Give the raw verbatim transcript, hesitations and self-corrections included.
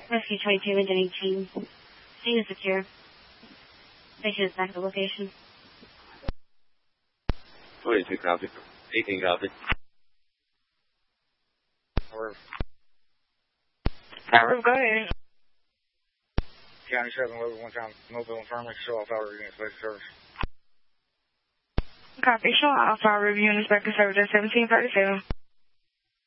Rescue twenty-two and eighteen. Scene is secure. Station is back at the location. twenty-two copy. eighteen copy. Or Power, go ahead. County seven, level one time, mobile infirmary, show off our unit special service. Copy, show off our review and inspector service at seventeen thirty-seven.